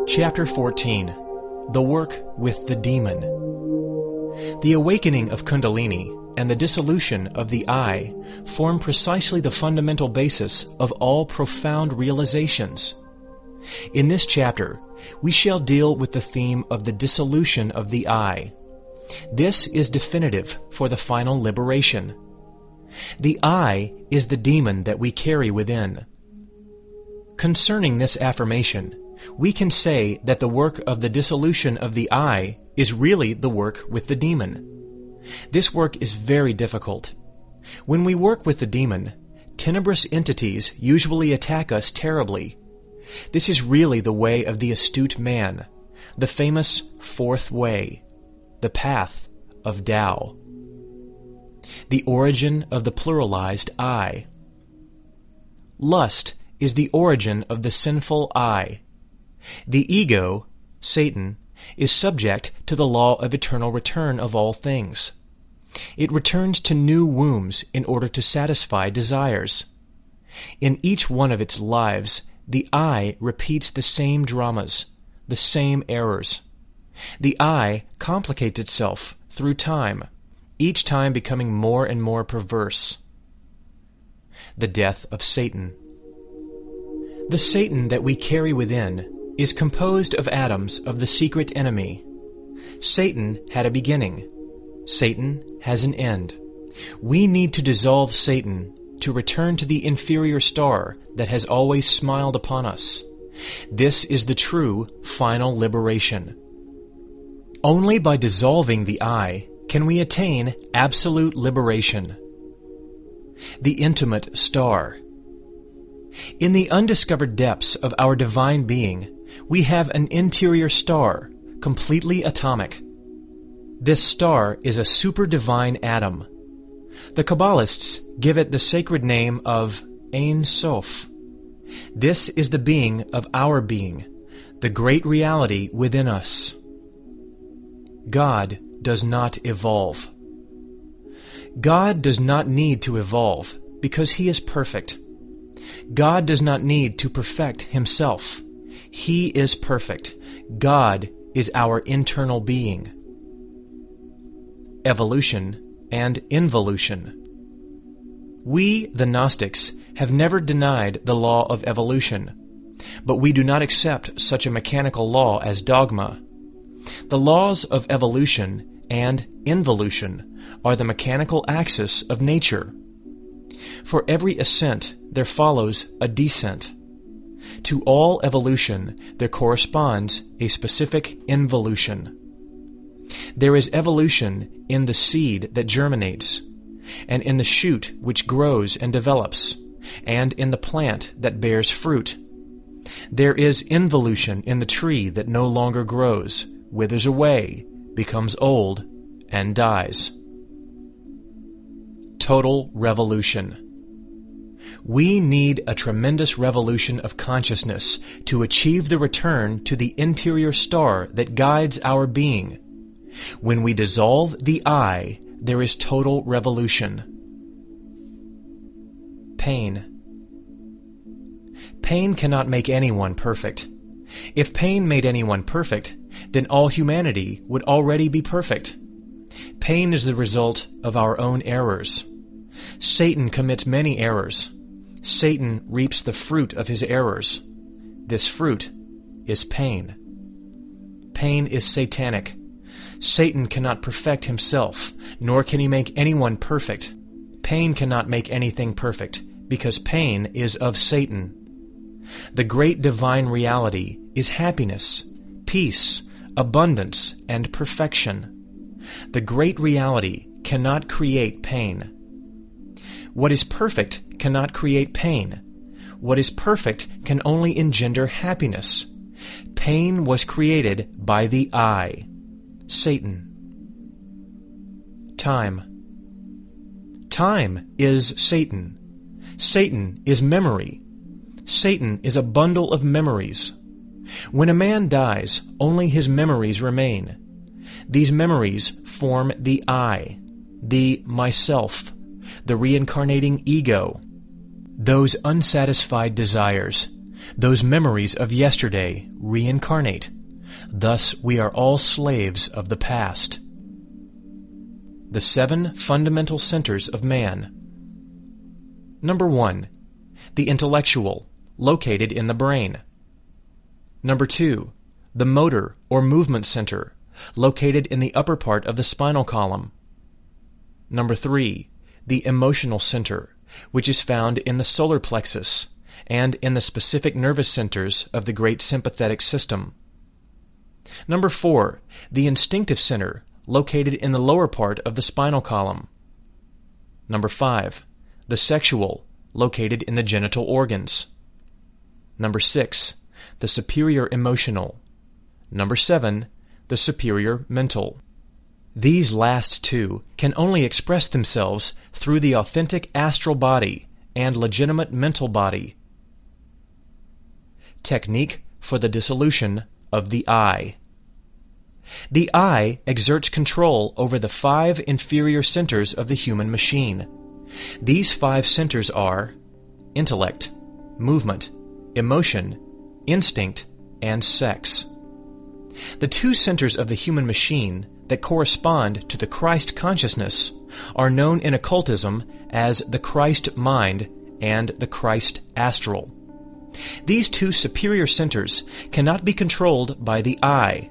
Chapter 14. The Work with the Demon. The awakening of Kundalini and the dissolution of the I form precisely the fundamental basis of all profound realizations. In this chapter, we shall deal with the theme of the dissolution of the I. This is definitive for the final liberation. The I is the demon that we carry within. Concerning this affirmation, we can say that the work of the dissolution of the I is really the work with the demon. This work is very difficult. When we work with the demon, tenebrous entities usually attack us terribly. This is really the way of the astute man, the famous fourth way, the path of Tao. The origin of the pluralized I. Lust is the origin of the sinful I. The ego, Satan, is subject to the law of eternal return of all things. It returns to new wombs in order to satisfy desires. In each one of its lives, the I repeats the same dramas, the same errors. The I complicates itself through time, each time becoming more and more perverse. The death of Satan. The Satan that we carry within is composed of atoms of the secret enemy. Satan had a beginning. Satan has an end. We need to dissolve Satan to return to the inferior star that has always smiled upon us. This is the true final liberation. Only by dissolving the I can we attain absolute liberation. The intimate star. In the undiscovered depths of our divine being, we have an interior star, completely atomic. This star is a super-divine atom. The Kabbalists give it the sacred name of Ein Sof. This is the being of our being, the great reality within us. God does not evolve. God does not need to evolve because He is perfect. God does not need to perfect Himself. He is perfect. God is our internal being. Evolution and involution. We, the Gnostics, have never denied the law of evolution, but we do not accept such a mechanical law as dogma. The laws of evolution and involution are the mechanical axis of nature. For every ascent there follows a descent. To all evolution there corresponds a specific involution. There is evolution in the seed that germinates, and in the shoot which grows and develops, and in the plant that bears fruit. There is involution in the tree that no longer grows, withers away, becomes old, and dies. Total revolution. We need a tremendous revolution of consciousness to achieve the return to the interior star that guides our being. When we dissolve the I, there is total revolution. Pain. Pain cannot make anyone perfect. If pain made anyone perfect, then all humanity would already be perfect. Pain is the result of our own errors. Satan commits many errors. Satan reaps the fruit of his errors. This fruit is pain. Pain is satanic. Satan cannot perfect himself, nor can he make anyone perfect. Pain cannot make anything perfect, because pain is of Satan. The great divine reality is happiness, peace, abundance, and perfection. The great reality cannot create pain. What is perfect cannot create pain. What is perfect can only engender happiness. Pain was created by the I, Satan. Time. Time is Satan. Satan is memory. Satan is a bundle of memories. When a man dies, only his memories remain. These memories form the I, the myself, the reincarnating ego. Those unsatisfied desires, Those memories of yesterday reincarnate. Thus we are all slaves of the past. The 7 fundamental centers of man. Number 1. The intellectual, located in the brain. Number 2. The motor or movement center, located in the upper part of the spinal column. Number 3. The emotional center, which is found in the solar plexus and in the specific nervous centers of the great sympathetic system. Number 4. The instinctive center, located in the lower part of the spinal column. Number 5. The sexual, located in the genital organs. Number 6. The superior emotional. Number 7. The superior mental. These last 2 can only express themselves through the authentic astral body and legitimate mental body. Technique for the dissolution of the I. The I exerts control over the 5 inferior centers of the human machine. These 5 centers are intellect, movement, emotion, instinct, and sex. The 2 centers of the human machine that correspond to the Christ consciousness are known in occultism as the Christ mind and the Christ astral. These 2 superior centers cannot be controlled by the I.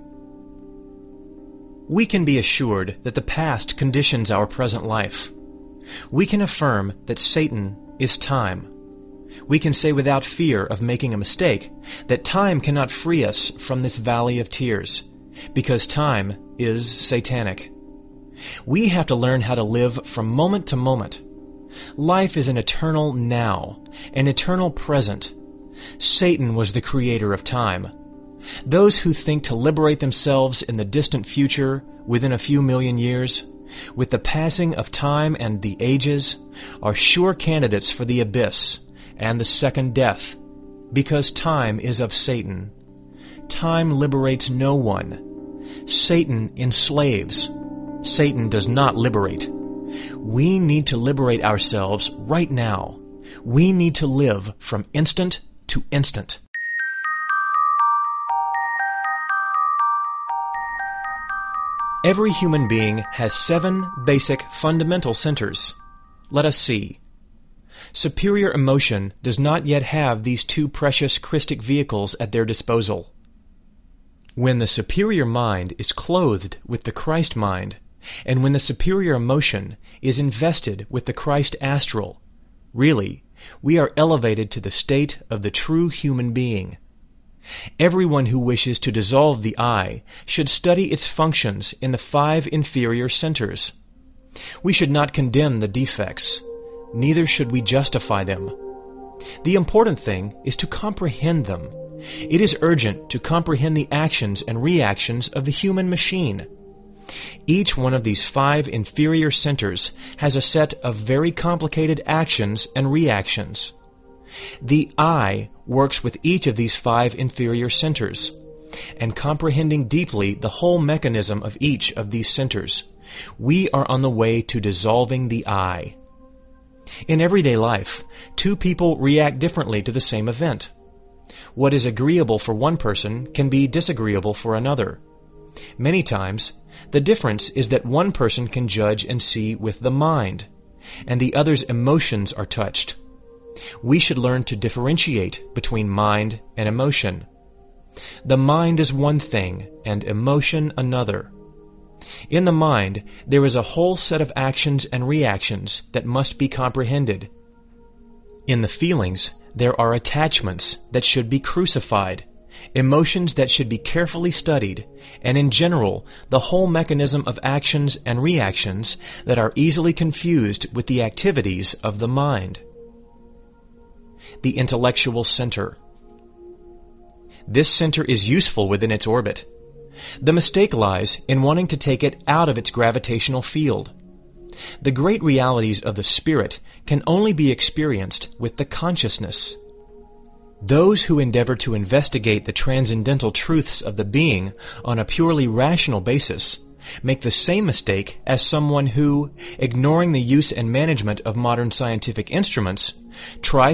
We can be assured that the past conditions our present life. We can affirm that Satan is time. We can say without fear of making a mistake that time cannot free us from this valley of tears, because time is satanic. We have to learn how to live from moment to moment. Life is an eternal now, an eternal present. Satan was the creator of time. Those who think to liberate themselves in the distant future within a few million years, with the passing of time and the ages, are sure candidates for the abyss and the second death, because time is of Satan. Time liberates no one. Satan enslaves. Satan does not liberate. We need to liberate ourselves right now. We need to live from instant to instant. Every human being has 7 basic fundamental centers. Let us see. Superior emotion does not yet have these 2 precious Christic vehicles at their disposal. When the superior mind is clothed with the Christ mind, and when the superior emotion is invested with the Christ astral, really, we are elevated to the state of the true human being. Everyone who wishes to dissolve the I should study its functions in the 5 inferior centers. We should not condemn the defects, neither should we justify them. The important thing is to comprehend them. It is urgent to comprehend the actions and reactions of the human machine. Each one of these 5 inferior centers has a set of very complicated actions and reactions. The I works with each of these 5 inferior centers, and comprehending deeply the whole mechanism of each of these centers, we are on the way to dissolving the I. In everyday life, 2 people react differently to the same event. What is agreeable for one person can be disagreeable for another. Many times, the difference is that one person can judge and see with the mind, and the other's emotions are touched. We should learn to differentiate between mind and emotion. The mind is one thing, and emotion another. In the mind, there is a whole set of actions and reactions that must be comprehended. In the feelings, there are attachments that should be crucified, emotions that should be carefully studied, and in general, the whole mechanism of actions and reactions that are easily confused with the activities of the mind. The intellectual center. This center is useful within its orbit. The mistake lies in wanting to take it out of its gravitational field. The great realities of the spirit can only be experienced with the consciousness. Those who endeavor to investigate the transcendental truths of the being on a purely rational basis make the same mistake as someone who, ignoring the use and management of modern scientific instruments, tries